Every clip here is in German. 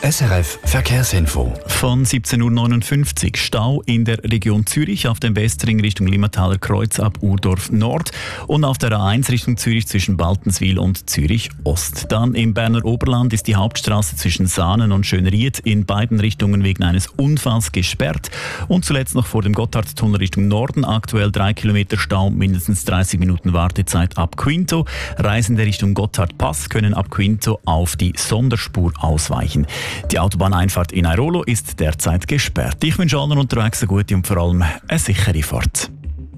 SRF Verkehrsinfo. Von 17.59 Uhr Stau in der Region Zürich auf dem Westring Richtung Limmathaler Kreuz ab Urdorf Nord und auf der A1 Richtung Zürich zwischen Baltenswil und Zürich Ost. Dann im Berner Oberland ist die Hauptstraße zwischen Saanen und Schönried in beiden Richtungen wegen eines Unfalls gesperrt. Und zuletzt noch vor dem Gotthardtunnel Richtung Norden aktuell 3 Kilometer Stau, mindestens 30 Minuten Wartezeit ab Quinto. Reisende Richtung Gotthardpass können ab Quinto auf die Sonderspur ausweichen. Die Autobahneinfahrt in Airolo ist derzeit gesperrt. Ich wünsche allen unterwegs eine gute und vor allem eine sichere Fahrt.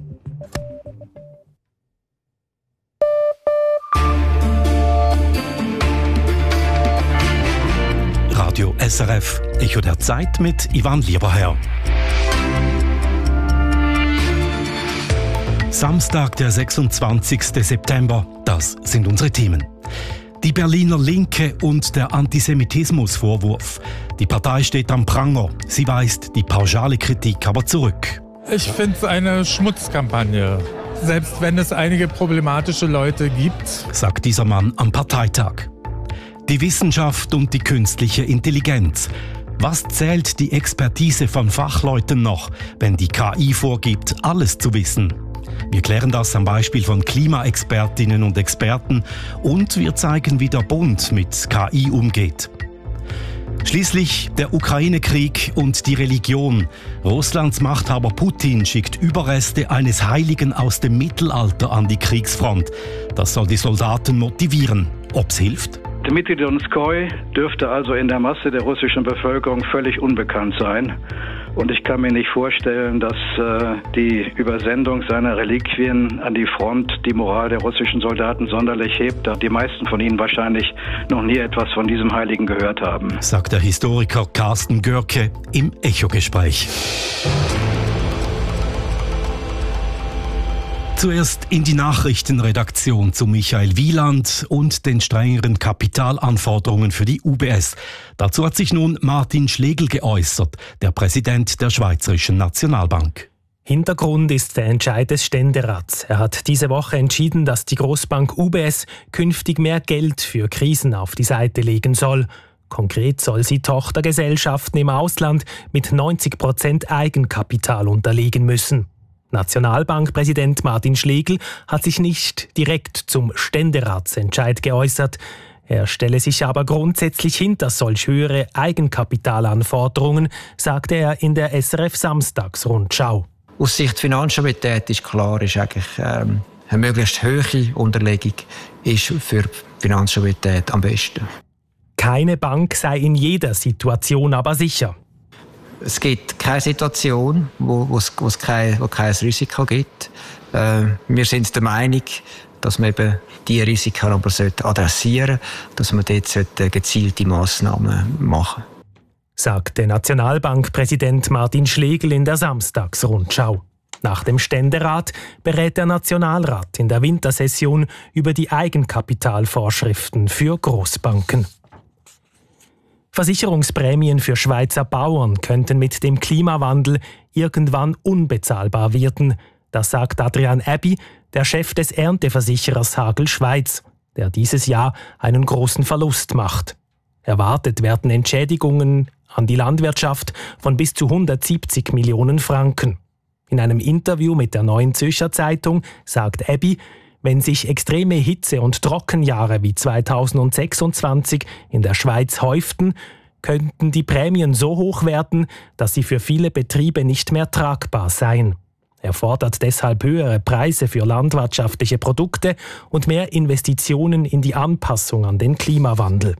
Radio SRF, Echo der Zeit mit Ivan Lieberherr. Samstag, der 26. September, das sind unsere Themen. Die Berliner Linke und der Antisemitismusvorwurf. Die Partei steht am Pranger. Sie weist die pauschale Kritik aber zurück. Ich finde es eine Schmutzkampagne. Selbst wenn es einige problematische Leute gibt, sagt dieser Mann am Parteitag. Die Wissenschaft und die künstliche Intelligenz. Was zählt die Expertise von Fachleuten noch, wenn die KI vorgibt, alles zu wissen? Wir klären das am Beispiel von Klimaexpertinnen und Experten und wir zeigen, wie der Bund mit KI umgeht. Schließlich der Ukraine-Krieg und die Religion. Russlands Machthaber Putin schickt Überreste eines Heiligen aus dem Mittelalter an die Kriegsfront. Das soll die Soldaten motivieren. Ob's hilft? Dmitri Donskoi dürfte also in der Masse der russischen Bevölkerung völlig unbekannt sein. Und ich kann mir nicht vorstellen, dass die Übersendung seiner Reliquien an die Front die Moral der russischen Soldaten sonderlich hebt, da die meisten von ihnen wahrscheinlich noch nie etwas von diesem Heiligen gehört haben. Sagt der Historiker Carsten Görke im Echo-Gespräch. Zuerst in die Nachrichtenredaktion zu Michael Wieland und den strengeren Kapitalanforderungen für die UBS. Dazu hat sich nun Martin Schlegel geäußert, der Präsident der Schweizerischen Nationalbank. Hintergrund ist der Entscheid des Ständerats. Er hat diese Woche entschieden, dass die Grossbank UBS künftig mehr Geld für Krisen auf die Seite legen soll. Konkret soll sie Tochtergesellschaften im Ausland mit 90% Eigenkapital unterlegen müssen. Nationalbankpräsident Martin Schlegel hat sich nicht direkt zum Ständeratsentscheid geäußert. Er stelle sich aber grundsätzlich hinter solch höhere Eigenkapitalanforderungen, sagte er in der SRF Samstagsrundschau. Aus Sicht der Finanzstabilität ist klar, ist eigentlich eine möglichst hohe Unterlegung ist für die Finanzstabilität am besten. Keine Bank sei in jeder Situation aber sicher. Es gibt keine Situation, wo es kein Risiko gibt. Wir sind der Meinung, dass man eben diese Risiken aber adressieren sollte, dass man dort gezielte Massnahmen machen sollte. Sagte Nationalbankpräsident Martin Schlegel in der Samstagsrundschau. Nach dem Ständerat berät der Nationalrat in der Wintersession über die Eigenkapitalvorschriften für Grossbanken. Versicherungsprämien für Schweizer Bauern könnten mit dem Klimawandel irgendwann unbezahlbar werden. Das sagt Adrian Abbey, der Chef des Ernteversicherers Hagel Schweiz, der dieses Jahr einen großen Verlust macht. Erwartet werden Entschädigungen an die Landwirtschaft von bis zu 170 Millionen Franken. In einem Interview mit der Neuen Zürcher Zeitung sagt Abbey, wenn sich extreme Hitze- und Trockenjahre wie 2026 in der Schweiz häuften, könnten die Prämien so hoch werden, dass sie für viele Betriebe nicht mehr tragbar seien. Er fordert deshalb höhere Preise für landwirtschaftliche Produkte und mehr Investitionen in die Anpassung an den Klimawandel.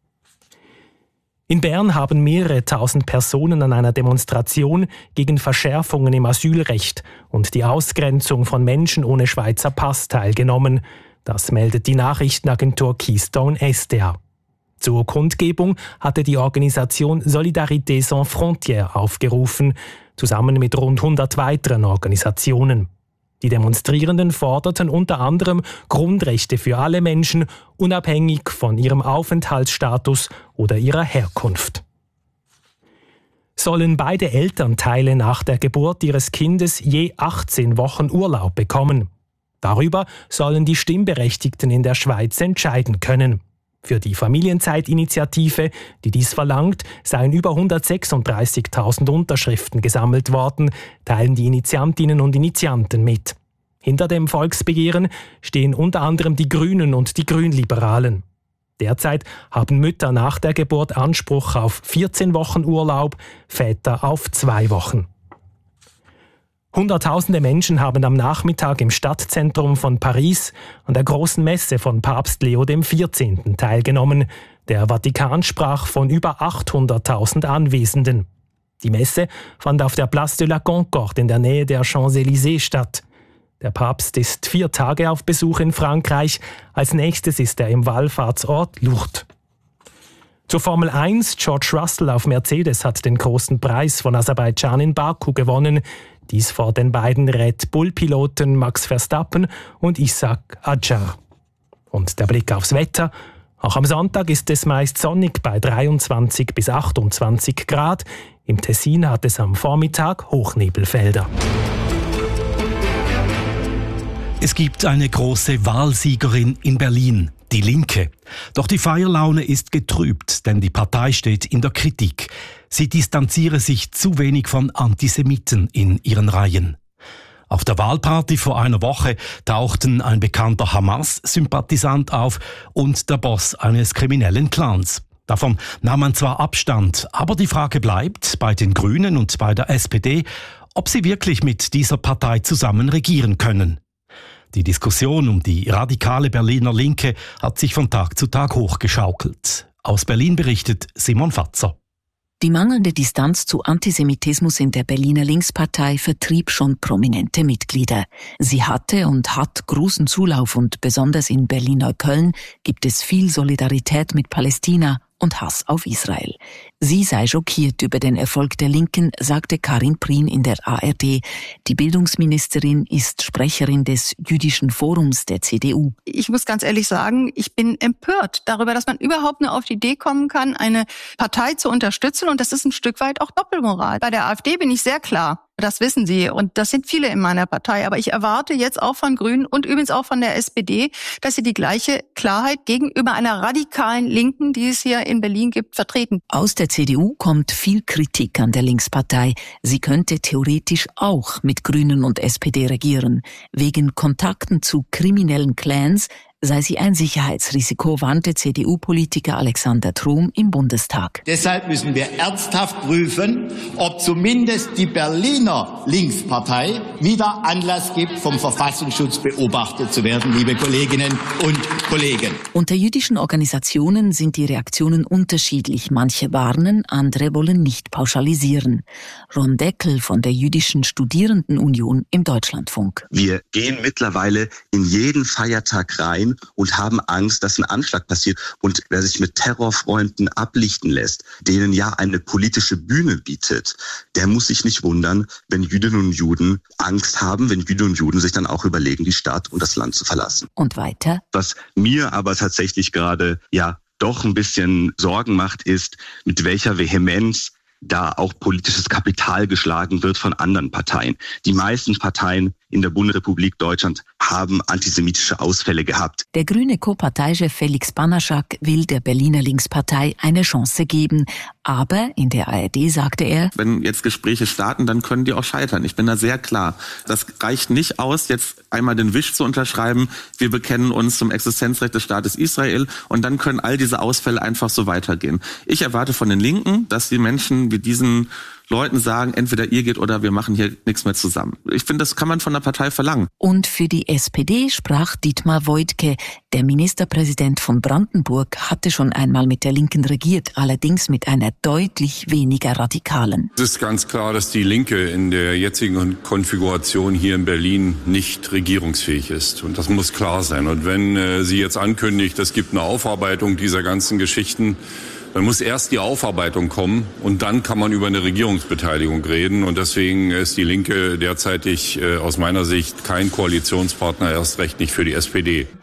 In Bern haben mehrere tausend Personen an einer Demonstration gegen Verschärfungen im Asylrecht und die Ausgrenzung von Menschen ohne Schweizer Pass teilgenommen. Das meldet die Nachrichtenagentur Keystone SDA. Zur Kundgebung hatte die Organisation Solidarité Sans Frontières aufgerufen, zusammen mit rund 100 weiteren Organisationen. Die Demonstrierenden forderten unter anderem Grundrechte für alle Menschen, unabhängig von ihrem Aufenthaltsstatus oder ihrer Herkunft. Sollen beide Elternteile nach der Geburt ihres Kindes je 18 Wochen Urlaub bekommen? Darüber sollen die Stimmberechtigten in der Schweiz entscheiden können. Für die Familienzeitinitiative, die dies verlangt, seien über 136.000 Unterschriften gesammelt worden, teilen die Initiantinnen und Initianten mit. Hinter dem Volksbegehren stehen unter anderem die Grünen und die Grünliberalen. Derzeit haben Mütter nach der Geburt Anspruch auf 14 Wochen Urlaub, Väter auf 2 Wochen. Hunderttausende Menschen haben am Nachmittag im Stadtzentrum von Paris an der großen Messe von Papst Leo XIV. Teilgenommen. Der Vatikan sprach von über 800.000 Anwesenden. Die Messe fand auf der Place de la Concorde in der Nähe der Champs-Élysées statt. Der Papst ist 4 Tage auf Besuch in Frankreich. Als nächstes ist er im Wallfahrtsort Lourdes. Zur Formel 1, George Russell auf Mercedes hat den großen Preis von Aserbaidschan in Baku gewonnen. Dies vor den beiden Red Bull-Piloten Max Verstappen und Ishaq Adjar. Und der Blick aufs Wetter. Auch am Sonntag ist es meist sonnig bei 23 bis 28 Grad. Im Tessin hat es am Vormittag Hochnebelfelder. Es gibt eine große Wahlsiegerin in Berlin, die Linke. Doch die Feierlaune ist getrübt, denn die Partei steht in der Kritik. Sie distanziere sich zu wenig von Antisemiten in ihren Reihen. Auf der Wahlparty vor einer Woche tauchten ein bekannter Hamas-Sympathisant auf und der Boss eines kriminellen Clans. Davon nahm man zwar Abstand, aber die Frage bleibt bei den Grünen und bei der SPD, ob sie wirklich mit dieser Partei zusammen regieren können. Die Diskussion um die radikale Berliner Linke hat sich von Tag zu Tag hochgeschaukelt. Aus Berlin berichtet Simon Fatzer. Die mangelnde Distanz zu Antisemitismus in der Berliner Linkspartei vertrieb schon prominente Mitglieder. Sie hatte und hat großen Zulauf und besonders in Berlin-Neukölln gibt es viel Solidarität mit Palästina und Hass auf Israel. Sie sei schockiert über den Erfolg der Linken, sagte Karin Prien in der ARD. Die Bildungsministerin ist Sprecherin des Jüdischen Forums der CDU. Ich muss ganz ehrlich sagen, ich bin empört darüber, dass man überhaupt nur auf die Idee kommen kann, eine Partei zu unterstützen. Und das ist ein Stück weit auch Doppelmoral. Bei der AfD bin ich sehr klar. Das wissen Sie. Und das sind viele in meiner Partei. Aber ich erwarte jetzt auch von Grünen und übrigens auch von der SPD, dass sie die gleiche Klarheit gegenüber einer radikalen Linken, die es hier in Berlin gibt, vertreten. Aus der CDU kommt viel Kritik an der Linkspartei. Sie könnte theoretisch auch mit Grünen und SPD regieren. Wegen Kontakten zu kriminellen Clans sei sie ein Sicherheitsrisiko, warnte CDU-Politiker Alexander Trom im Bundestag. Deshalb müssen wir ernsthaft prüfen, ob zumindest die Berliner Linkspartei wieder Anlass gibt, vom Verfassungsschutz beobachtet zu werden, liebe Kolleginnen und Kollegen. Unter jüdischen Organisationen sind die Reaktionen unterschiedlich. Manche warnen, andere wollen nicht pauschalisieren. Ron Deckel von der Jüdischen Studierendenunion im Deutschlandfunk. Wir gehen mittlerweile in jeden Feiertag rein und haben Angst, dass ein Anschlag passiert. Und wer sich mit Terrorfreunden ablichten lässt, denen ja eine politische Bühne bietet, der muss sich nicht wundern, wenn Jüdinnen und Juden Angst haben, wenn Jüdinnen und Juden sich dann auch überlegen, die Stadt und das Land zu verlassen. Und weiter? Was mir aber tatsächlich gerade doch ein bisschen Sorgen macht, ist, mit welcher Vehemenz da auch politisches Kapital geschlagen wird von anderen Parteien. Die meisten Parteien in der Bundesrepublik Deutschland haben antisemitische Ausfälle gehabt. Der grüne Co-Parteichef Felix Banaschak will der Berliner Linkspartei eine Chance geben. Aber in der ARD sagte er, wenn jetzt Gespräche starten, dann können die auch scheitern. Ich bin da sehr klar. Das reicht nicht aus, jetzt einmal den Wisch zu unterschreiben. Wir bekennen uns zum Existenzrecht des Staates Israel und dann können all diese Ausfälle einfach so weitergehen. Ich erwarte von den Linken, dass die Menschen wie diesen Leuten sagen, entweder ihr geht oder wir machen hier nichts mehr zusammen. Ich finde, das kann man von der Partei verlangen. Und für die SPD sprach Dietmar Woidke. Der Ministerpräsident von Brandenburg hatte schon einmal mit der Linken regiert, allerdings mit einer deutlich weniger radikalen. Es ist ganz klar, dass die Linke in der jetzigen Konfiguration hier in Berlin nicht regierungsfähig ist. Und das muss klar sein. Und wenn sie jetzt ankündigt, es gibt eine Aufarbeitung dieser ganzen Geschichten, dann muss erst die Aufarbeitung kommen und dann kann man über eine Regierungsbeteiligung reden. Und deswegen ist die Linke derzeitig aus meiner Sicht kein Koalitionspartner, erst recht nicht für die SPD.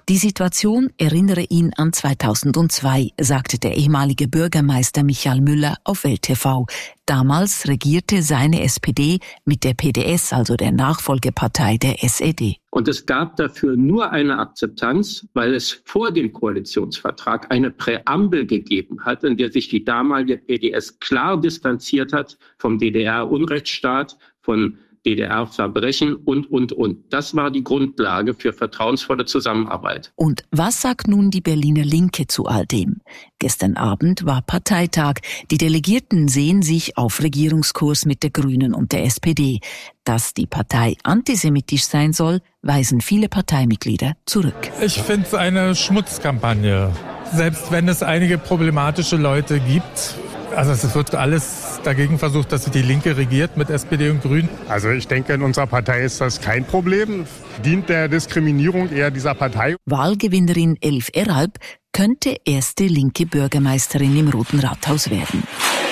Die Situation erinnere ihn an 2002, sagte der ehemalige Bürgermeister Michael Müller auf Welt TV. Damals regierte seine SPD mit der PDS, also der Nachfolgepartei der SED. Und es gab dafür nur eine Akzeptanz, weil es vor dem Koalitionsvertrag eine Präambel gegeben hat, in der sich die damalige PDS klar distanziert hat vom DDR-Unrechtsstaat, von DDR-Verbrechen und. Das war die Grundlage für vertrauensvolle Zusammenarbeit. Und was sagt nun die Berliner Linke zu all dem? Gestern Abend war Parteitag. Die Delegierten sehen sich auf Regierungskurs mit der Grünen und der SPD. Dass die Partei antisemitisch sein soll, weisen viele Parteimitglieder zurück. Ich finde es eine Schmutzkampagne. Selbst wenn es einige problematische Leute gibt. Also es wird alles dagegen versucht, dass die Linke regiert mit SPD und Grünen. Also ich denke, in unserer Partei ist das kein Problem. Dient der Diskriminierung eher dieser Partei. Wahlgewinnerin Elif Erhalb könnte erste linke Bürgermeisterin im Roten Rathaus werden.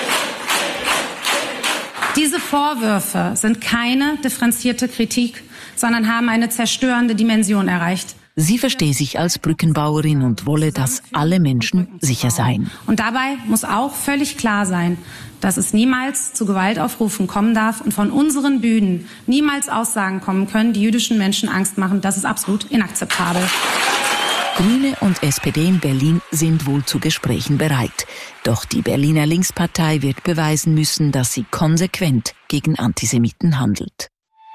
Diese Vorwürfe sind keine differenzierte Kritik, sondern haben eine zerstörende Dimension erreicht. Sie verstehe sich als Brückenbauerin und wolle, dass alle Menschen sicher seien. Und dabei muss auch völlig klar sein, dass es niemals zu Gewaltaufrufen kommen darf und von unseren Bühnen niemals Aussagen kommen können, die jüdischen Menschen Angst machen. Das ist absolut inakzeptabel. Grüne und SPD in Berlin sind wohl zu Gesprächen bereit. Doch die Berliner Linkspartei wird beweisen müssen, dass sie konsequent gegen Antisemiten handelt.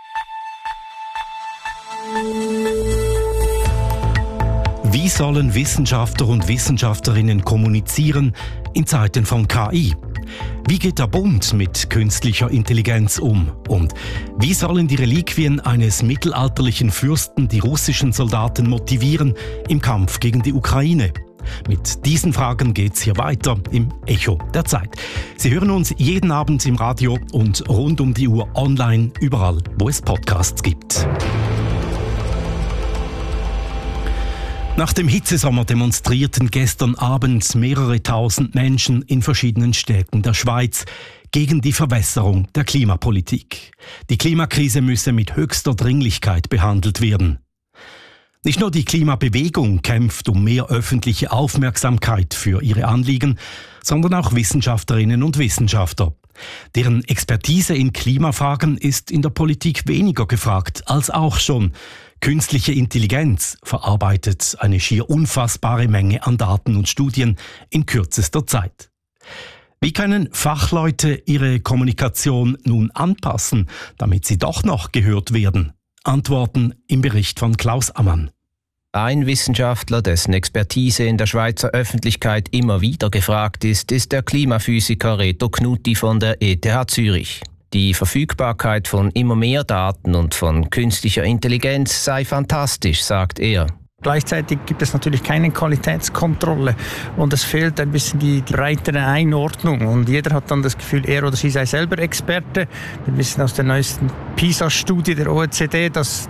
Wie sollen Wissenschaftler und Wissenschaftlerinnen kommunizieren in Zeiten von KI? Wie geht der Bund mit künstlicher Intelligenz um? Und wie sollen die Reliquien eines mittelalterlichen Fürsten die russischen Soldaten motivieren im Kampf gegen die Ukraine? Mit diesen Fragen geht's hier weiter im Echo der Zeit. Sie hören uns jeden Abend im Radio und rund um die Uhr online, überall, wo es Podcasts gibt. Nach dem Hitzesommer demonstrierten gestern Abend mehrere tausend Menschen in verschiedenen Städten der Schweiz gegen die Verwässerung der Klimapolitik. Die Klimakrise müsse mit höchster Dringlichkeit behandelt werden. Nicht nur die Klimabewegung kämpft um mehr öffentliche Aufmerksamkeit für ihre Anliegen, sondern auch Wissenschaftlerinnen und Wissenschaftler. Deren Expertise in Klimafragen ist in der Politik weniger gefragt als auch schon. Künstliche Intelligenz verarbeitet eine schier unfassbare Menge an Daten und Studien in kürzester Zeit. Wie können Fachleute ihre Kommunikation nun anpassen, damit sie doch noch gehört werden? Antworten im Bericht von Klaus Ammann. Ein Wissenschaftler, dessen Expertise in der Schweizer Öffentlichkeit immer wieder gefragt ist der Klimaphysiker Reto Knutti von der ETH Zürich. Die Verfügbarkeit von immer mehr Daten und von künstlicher Intelligenz sei fantastisch, sagt er. Gleichzeitig gibt es natürlich keine Qualitätskontrolle und es fehlt ein bisschen die breitere Einordnung und jeder hat dann das Gefühl, er oder sie sei selber Experte. Wir wissen aus der neuesten PISA-Studie der OECD, dass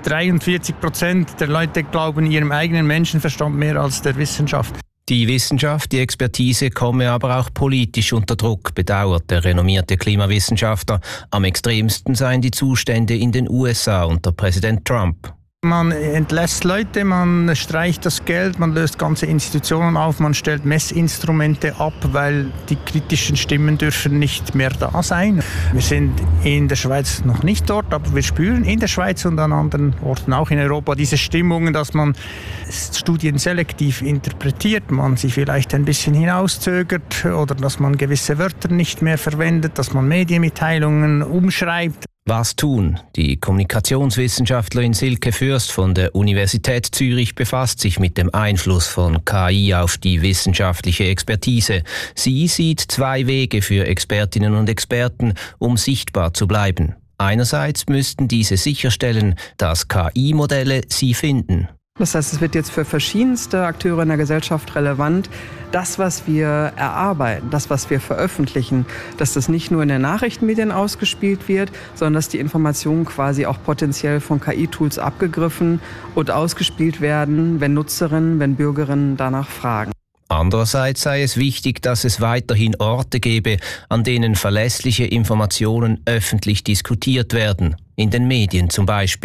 43% der Leute glauben ihrem eigenen Menschenverstand mehr als der Wissenschaft. Die Wissenschaft, die Expertise komme aber auch politisch unter Druck, bedauert der renommierte Klimawissenschaftler. Am extremsten seien die Zustände in den USA unter Präsident Trump. Man entlässt Leute, man streicht das Geld, man löst ganze Institutionen auf, man stellt Messinstrumente ab, weil die kritischen Stimmen dürfen nicht mehr da sein. Wir sind in der Schweiz noch nicht dort, aber wir spüren in der Schweiz und an anderen Orten auch in Europa diese Stimmungen, dass man Studien selektiv interpretiert, man sie vielleicht ein bisschen hinauszögert oder dass man gewisse Wörter nicht mehr verwendet, dass man Medienmitteilungen umschreibt. Was tun? Die Kommunikationswissenschaftlerin Silke Fürst von der Universität Zürich befasst sich mit dem Einfluss von KI auf die wissenschaftliche Expertise. Sie sieht zwei Wege für Expertinnen und Experten, um sichtbar zu bleiben. Einerseits müssten diese sicherstellen, dass KI-Modelle sie finden. Das heißt, es wird jetzt für verschiedenste Akteure in der Gesellschaft relevant, das, was wir erarbeiten, das, was wir veröffentlichen, dass das nicht nur in den Nachrichtenmedien ausgespielt wird, sondern dass die Informationen quasi auch potenziell von KI-Tools abgegriffen und ausgespielt werden, wenn Nutzerinnen, wenn Bürgerinnen danach fragen. Andererseits sei es wichtig, dass es weiterhin Orte gäbe, an denen verlässliche Informationen öffentlich diskutiert werden, in den Medien zum Beispiel.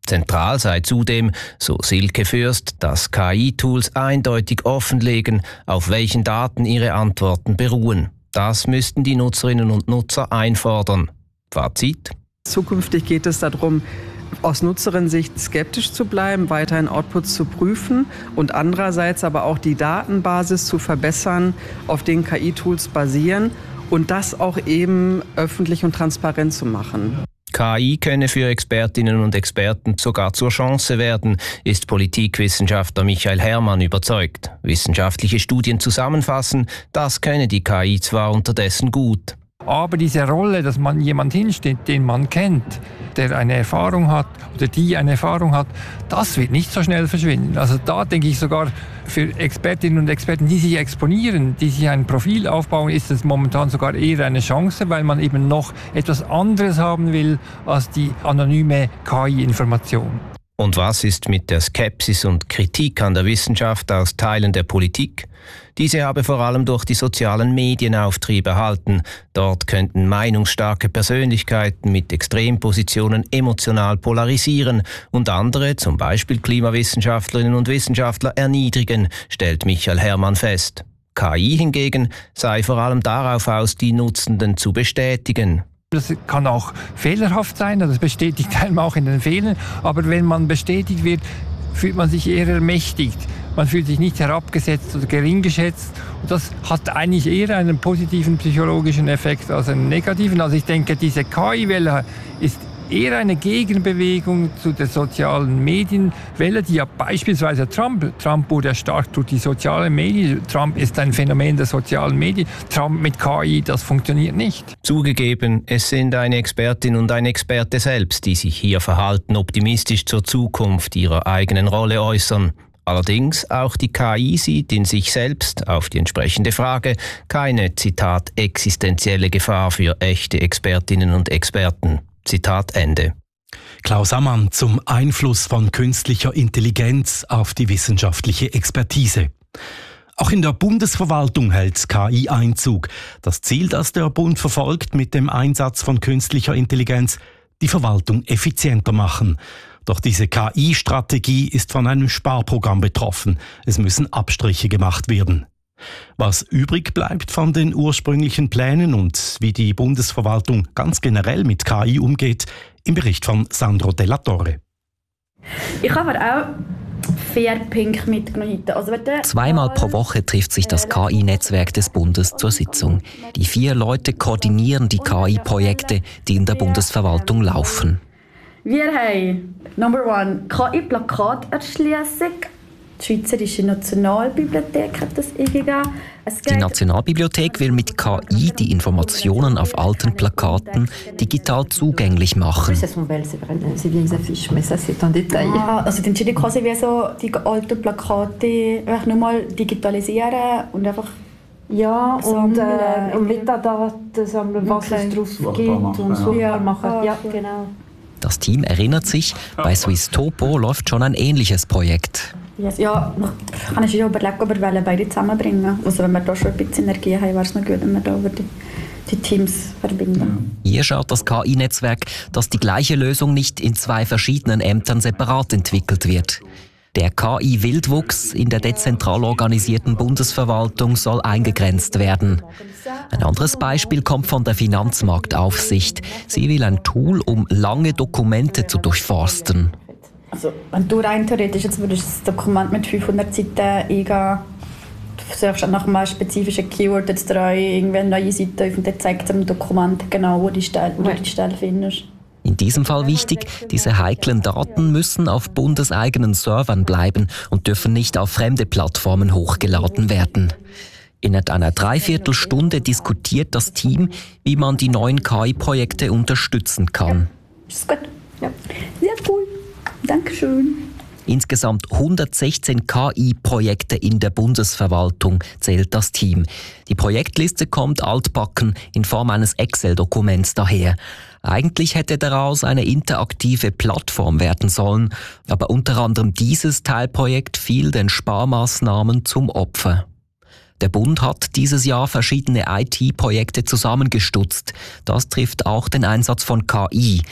Zentral sei zudem, so Silke Fürst, dass KI-Tools eindeutig offenlegen, auf welchen Daten ihre Antworten beruhen. Das müssten die Nutzerinnen und Nutzer einfordern. Fazit: Zukünftig geht es darum, aus Nutzerinnensicht skeptisch zu bleiben, weiterhin Outputs zu prüfen und andererseits aber auch die Datenbasis zu verbessern, auf denen KI-Tools basieren und das auch eben öffentlich und transparent zu machen. KI könne für Expertinnen und Experten sogar zur Chance werden, ist Politikwissenschaftler Michael Herrmann überzeugt. Wissenschaftliche Studien zusammenfassen, das könne die KI zwar unterdessen gut. Aber diese Rolle, dass man jemand hinsteht, den man kennt, der eine Erfahrung hat oder die eine Erfahrung hat, das wird nicht so schnell verschwinden. Also da denke ich sogar für Expertinnen und Experten, die sich exponieren, die sich ein Profil aufbauen, ist es momentan sogar eher eine Chance, weil man eben noch etwas anderes haben will als die anonyme KI-Information. Und was ist mit der Skepsis und Kritik an der Wissenschaft aus Teilen der Politik? Diese habe vor allem durch die sozialen Medien Auftrieb erhalten. Dort könnten meinungsstarke Persönlichkeiten mit Extrempositionen emotional polarisieren und andere, zum Beispiel Klimawissenschaftlerinnen und Wissenschaftler, erniedrigen, stellt Michael Herrmann fest. KI hingegen sei vor allem darauf aus, die Nutzenden zu bestätigen. Das kann auch fehlerhaft sein, das bestätigt einem auch in den Fehlern, aber wenn man bestätigt wird, fühlt man sich eher ermächtigt. Man fühlt sich nicht herabgesetzt oder gering geschätzt. Und das hat eigentlich eher einen positiven psychologischen Effekt als einen negativen. Also ich denke, diese KI-Welle ist eher eine Gegenbewegung zu der sozialen Medienwelle, die ja beispielsweise Trump wurde ja stark durch die sozialen Medien. Trump ist ein Phänomen der sozialen Medien. Trump mit KI, das funktioniert nicht. Zugegeben, es sind eine Expertin und ein Experte selbst, die sich hier verhalten, optimistisch zur Zukunft ihrer eigenen Rolle äußern. Allerdings auch die KI sieht in sich selbst, auf die entsprechende Frage, keine, Zitat, existenzielle Gefahr für echte Expertinnen und Experten. Zitat Ende. Klaus Ammann zum Einfluss von künstlicher Intelligenz auf die wissenschaftliche Expertise. Auch in der Bundesverwaltung hält KI Einzug. Das Ziel, das der Bund verfolgt mit dem Einsatz von künstlicher Intelligenz, die Verwaltung effizienter machen. Doch diese KI-Strategie ist von einem Sparprogramm betroffen. Es müssen Abstriche gemacht werden. Was übrig bleibt von den ursprünglichen Plänen und wie die Bundesverwaltung ganz generell mit KI umgeht, im Bericht von Sandro Della Torre. Ich habe auch 4 Punkte mitgenommen. Zweimal pro Woche trifft sich das KI-Netzwerk des Bundes zur Sitzung. Die 4 Leute koordinieren die KI-Projekte, die in der Bundesverwaltung laufen. Wir haben Number 1 KI-Plakaterschliessung. Die Schweizerische Nationalbibliothek hat das eingegeben. Die Nationalbibliothek will mit KI die Informationen auf alten Plakaten digital zugänglich machen. Also dann steht quasi wie so die alten Plakate einfach nur mal digitalisieren und einfach und Metadaten sammeln, was es drauf gibt und so machen. Ja, genau. Das Team erinnert sich, bei Swiss Topo läuft schon ein ähnliches Projekt. Ja, kann ich schon überlegen, ob wir beide zusammenbringen. Also wenn wir da schon ein bisschen Energie haben, wäre es noch gut, wenn wir da die Teams verbinden. Hier schaut das KI-Netzwerk, dass die gleiche Lösung nicht in 2 verschiedenen Ämtern separat entwickelt wird. Der KI-Wildwuchs in der dezentral organisierten Bundesverwaltung soll eingegrenzt werden. Ein anderes Beispiel kommt von der Finanzmarktaufsicht. Sie will ein Tool, um lange Dokumente zu durchforsten. Also, wenn du rein theoretisch jetzt würdest das Dokument mit 500 Seiten eingehen, du suchst nach einem spezifischen Keyword jetzt irgendwie eine neue Seite auf und dann zeigt dir ein Dokument genau, wo du die Stelle findest. In diesem Fall wichtig, diese heiklen Daten müssen auf bundeseigenen Servern bleiben und dürfen nicht auf fremde Plattformen hochgeladen werden. In etwa einer Dreiviertelstunde diskutiert das Team, wie man die neuen KI-Projekte unterstützen kann. Ist gut. Ja. Sehr cool. Dankeschön. Insgesamt 116 KI-Projekte in der Bundesverwaltung zählt das Team. Die Projektliste kommt altbacken in Form eines Excel-Dokuments daher. Eigentlich hätte daraus eine interaktive Plattform werden sollen, aber unter anderem dieses Teilprojekt fiel den Sparmaßnahmen zum Opfer. Der Bund hat dieses Jahr verschiedene IT-Projekte zusammengestutzt. Das trifft auch den Einsatz von KI.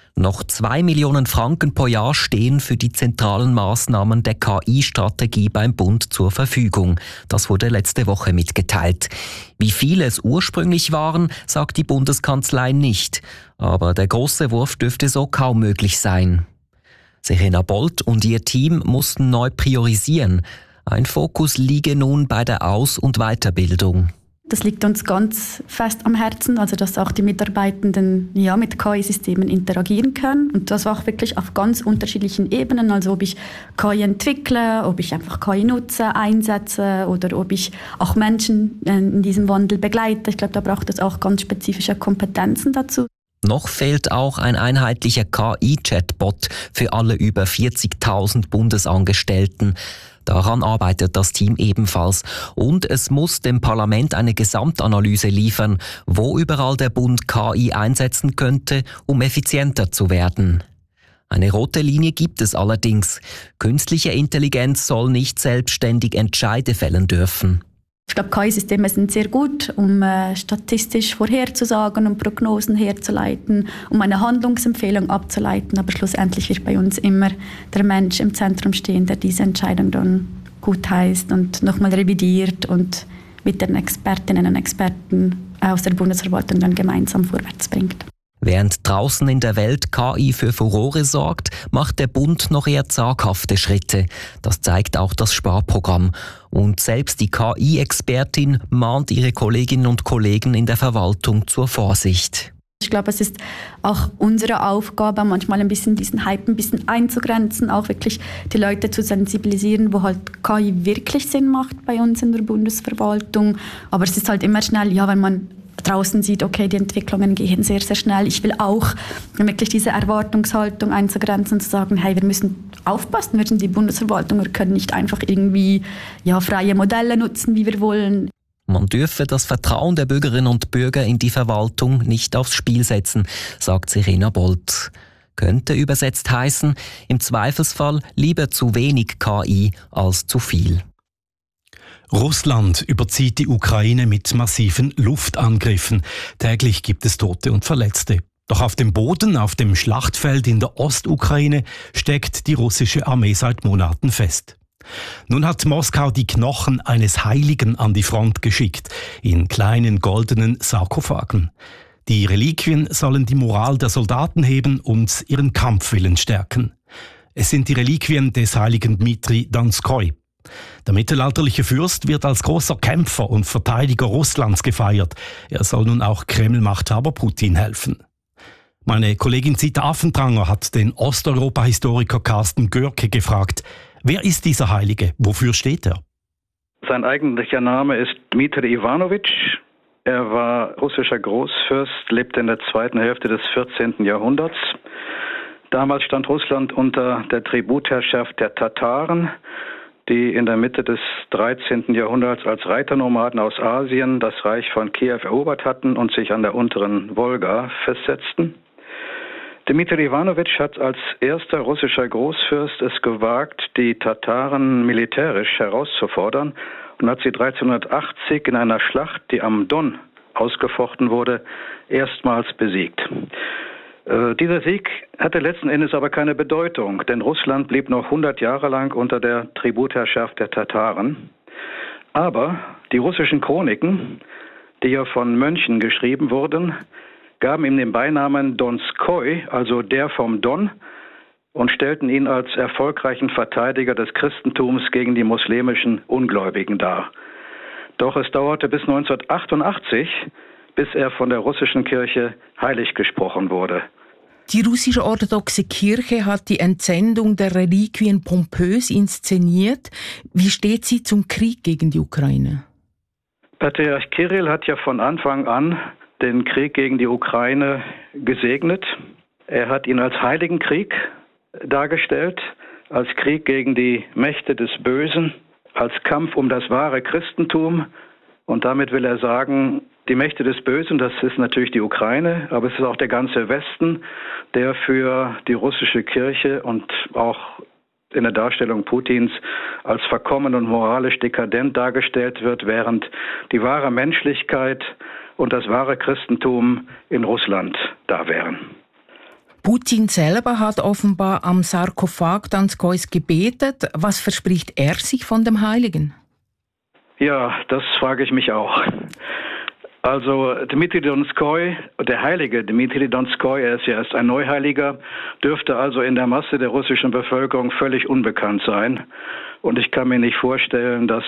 Noch 2 Millionen Franken pro Jahr stehen für die zentralen Maßnahmen der KI-Strategie beim Bund zur Verfügung. Das wurde letzte Woche mitgeteilt. Wie viele es ursprünglich waren, sagt die Bundeskanzlei nicht. Aber der große Wurf dürfte so kaum möglich sein. Serena Bolt und ihr Team mussten neu priorisieren. Ein Fokus liege nun bei der Aus- und Weiterbildung. Das liegt uns ganz fest am Herzen, also dass auch die Mitarbeitenden mit KI-Systemen interagieren können. Und das auch wirklich auf ganz unterschiedlichen Ebenen, also ob ich KI entwickle, ob ich einfach KI nutze, einsetze oder ob ich auch Menschen in diesem Wandel begleite. Ich glaube, da braucht es auch ganz spezifische Kompetenzen dazu. Noch fehlt auch ein einheitlicher KI-Chatbot für alle über 40.000 Bundesangestellten. Daran arbeitet das Team ebenfalls. Und es muss dem Parlament eine Gesamtanalyse liefern, wo überall der Bund KI einsetzen könnte, um effizienter zu werden. Eine rote Linie gibt es allerdings. Künstliche Intelligenz soll nicht selbstständig Entscheide fällen dürfen. Ich glaube, KI-Systeme sind sehr gut, um statistisch vorherzusagen, um Prognosen herzuleiten, um eine Handlungsempfehlung abzuleiten. Aber schlussendlich wird bei uns immer der Mensch im Zentrum stehen, der diese Entscheidung dann gut heißt und nochmal revidiert und mit den Expertinnen und Experten aus der Bundesverwaltung dann gemeinsam vorwärts bringt. Während draußen in der Welt KI für Furore sorgt, macht der Bund noch eher zaghafte Schritte. Das zeigt auch das Sparprogramm. Und selbst die KI-Expertin mahnt ihre Kolleginnen und Kollegen in der Verwaltung zur Vorsicht. Ich glaube, es ist auch unsere Aufgabe, manchmal ein bisschen diesen Hype ein bisschen einzugrenzen, auch wirklich die Leute zu sensibilisieren, wo halt KI wirklich Sinn macht bei uns in der Bundesverwaltung. Aber es ist halt immer schnell, wenn man draußen sieht, okay, die Entwicklungen gehen sehr, sehr schnell. Ich will auch wirklich diese Erwartungshaltung einzugrenzen und zu sagen, hey, wir müssen aufpassen, wir sind die Bundesverwaltung, wir können nicht einfach irgendwie freie Modelle nutzen, wie wir wollen. Man dürfe das Vertrauen der Bürgerinnen und Bürger in die Verwaltung nicht aufs Spiel setzen, sagt Serena Bolt. Könnte übersetzt heißen, im Zweifelsfall lieber zu wenig KI als zu viel. Russland überzieht die Ukraine mit massiven Luftangriffen. Täglich gibt es Tote und Verletzte. Doch auf dem Boden, auf dem Schlachtfeld in der Ostukraine, steckt die russische Armee seit Monaten fest. Nun hat Moskau die Knochen eines Heiligen an die Front geschickt, in kleinen goldenen Sarkophagen. Die Reliquien sollen die Moral der Soldaten heben und ihren Kampfwillen stärken. Es sind die Reliquien des heiligen Dmitri Donskoi. Der mittelalterliche Fürst wird als großer Kämpfer und Verteidiger Russlands gefeiert. Er soll nun auch Kreml-Machthaber Putin helfen. Meine Kollegin Zita Affentranger hat den Osteuropa-Historiker Carsten Görke gefragt, wer ist dieser Heilige? Wofür steht er? Sein eigentlicher Name ist Dmitri Iwanowitsch. Er war russischer Großfürst, lebte in der zweiten Hälfte des 14. Jahrhunderts. Damals stand Russland unter der Tributherrschaft der Tataren, die in der Mitte des 13. Jahrhunderts als Reiternomaden aus Asien das Reich von Kiew erobert hatten und sich an der unteren Wolga festsetzten. Dmitri Iwanowitsch hat als erster russischer Großfürst es gewagt, die Tataren militärisch herauszufordern und hat sie 1380 in einer Schlacht, die am Don ausgefochten wurde, erstmals besiegt. Dieser Sieg hatte letzten Endes aber keine Bedeutung, denn Russland blieb noch 100 Jahre lang unter der Tributherrschaft der Tataren. Aber die russischen Chroniken, die ja von Mönchen geschrieben wurden, gaben ihm den Beinamen Donskoi, also der vom Don, und stellten ihn als erfolgreichen Verteidiger des Christentums gegen die muslimischen Ungläubigen dar. Doch es dauerte bis 1988, bis er von der russischen Kirche heilig gesprochen wurde. Die russische orthodoxe Kirche hat die Entsendung der Reliquien pompös inszeniert. Wie steht sie zum Krieg gegen die Ukraine? Patriarch Kirill hat ja von Anfang an den Krieg gegen die Ukraine gesegnet. Er hat ihn als heiligen Krieg dargestellt, als Krieg gegen die Mächte des Bösen, als Kampf um das wahre Christentum. Und damit will er sagen, die Mächte des Bösen, das ist natürlich die Ukraine, aber es ist auch der ganze Westen, der für die russische Kirche und auch in der Darstellung Putins als verkommen und moralisch dekadent dargestellt wird, während die wahre Menschlichkeit und das wahre Christentum in Russland da wären. Putin selber hat offenbar am Sarkophag Donskois gebetet. Was verspricht er sich von dem Heiligen? Ja, das frage ich mich auch. Also Dmitri Donskoi, der Heilige Dmitri Donskoi, er ist ja erst ein Neuheiliger, dürfte also in der Masse der russischen Bevölkerung völlig unbekannt sein. Und ich kann mir nicht vorstellen, dass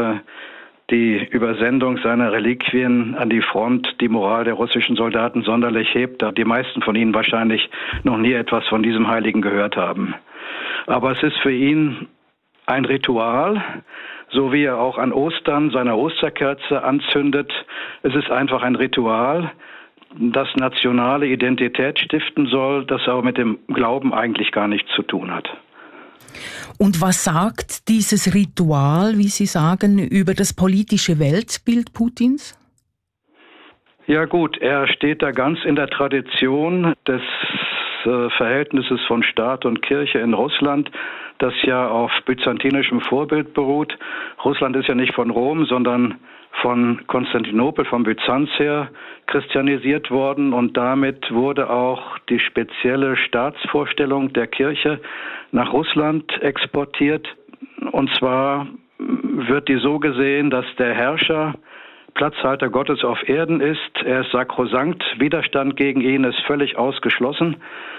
die Übersendung seiner Reliquien an die Front die Moral der russischen Soldaten sonderlich hebt, da die meisten von ihnen wahrscheinlich noch nie etwas von diesem Heiligen gehört haben. Aber es ist für ihn ein Ritual, so wie er auch an Ostern seine Osterkerze anzündet. Es ist einfach ein Ritual, das nationale Identität stiften soll, das aber mit dem Glauben eigentlich gar nichts zu tun hat. Und was sagt dieses Ritual, wie Sie sagen, über das politische Weltbild Putins? Ja gut, er steht da ganz in der Tradition des Verhältnisses von Staat und Kirche in Russland, das ja auf byzantinischem Vorbild beruht. Russland ist ja nicht von Rom, sondern von Konstantinopel, von Byzanz her christianisiert worden, und damit wurde auch die spezielle Staatsvorstellung der Kirche nach Russland exportiert. Und zwar wird die so gesehen, dass der Herrscher Platzhalter Gottes auf Erden ist. Er ist sakrosankt, Widerstand gegen ihn ist völlig ausgeschlossen.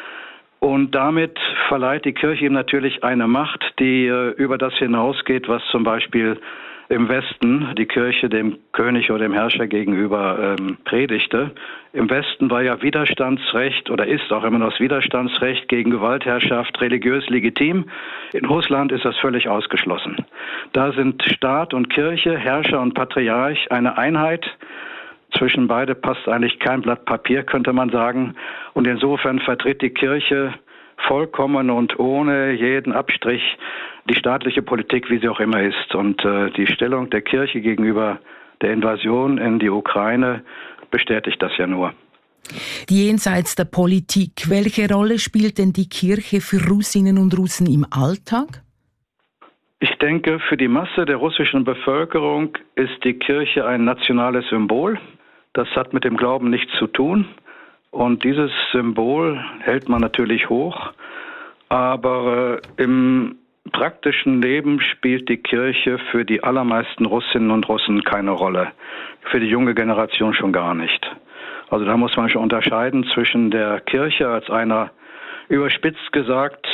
Und damit verleiht die Kirche ihm natürlich eine Macht, die über das hinausgeht, was zum Beispiel im Westen die Kirche dem König oder dem Herrscher gegenüber predigte. Im Westen war ja Widerstandsrecht oder ist auch immer noch das Widerstandsrecht gegen Gewaltherrschaft religiös legitim. In Russland ist das völlig ausgeschlossen. Da sind Staat und Kirche, Herrscher und Patriarch eine Einheit. Zwischen beide passt eigentlich kein Blatt Papier, könnte man sagen. Und insofern vertritt die Kirche vollkommen und ohne jeden Abstrich die staatliche Politik, wie sie auch immer ist. Und die Stellung der Kirche gegenüber der Invasion in die Ukraine bestätigt das ja nur. Jenseits der Politik, welche Rolle spielt denn die Kirche für Russinnen und Russen im Alltag? Ich denke, für die Masse der russischen Bevölkerung ist die Kirche ein nationales Symbol. Das hat mit dem Glauben nichts zu tun. Und dieses Symbol hält man natürlich hoch. Aber im praktischen Leben spielt die Kirche für die allermeisten Russinnen und Russen keine Rolle. Für die junge Generation schon gar nicht. Also da muss man schon unterscheiden zwischen der Kirche als einer, überspitzt gesagt,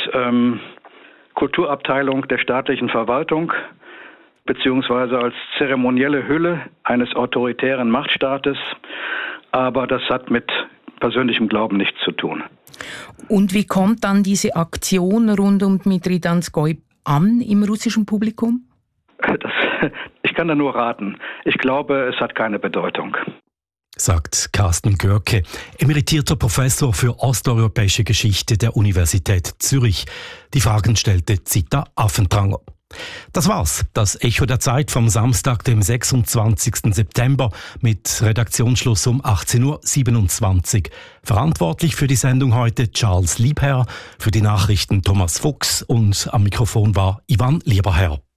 Kulturabteilung der staatlichen Verwaltung, beziehungsweise als zeremonielle Hülle eines autoritären Machtstaates. Aber das hat mit persönlichem Glauben nichts zu tun. Und wie kommt dann diese Aktion rund um Dmitri Donskoi an im russischen Publikum? Ich kann da nur raten. Ich glaube, es hat keine Bedeutung. Sagt Carsten Görke, emeritierter Professor für osteuropäische Geschichte der Universität Zürich. Die Fragen stellte Zita Affentranger. Das war's, das Echo der Zeit vom Samstag, dem 26. September mit Redaktionsschluss um 18.27 Uhr. Verantwortlich für die Sendung heute Charles Liebherr, für die Nachrichten Thomas Fuchs und am Mikrofon war Ivan Lieberherr.